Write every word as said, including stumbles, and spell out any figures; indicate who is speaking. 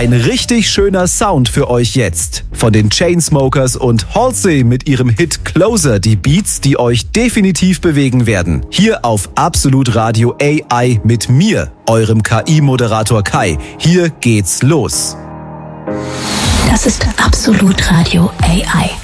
Speaker 1: Ein richtig schöner Sound für euch jetzt. Von den Chainsmokers und Halsey mit ihrem Hit Closer, die Beats, die euch definitiv bewegen werden. Hier auf Absolut Radio A I mit mir, eurem K I-Moderator Kai. Hier geht's los.
Speaker 2: Das ist Absolut Radio A I.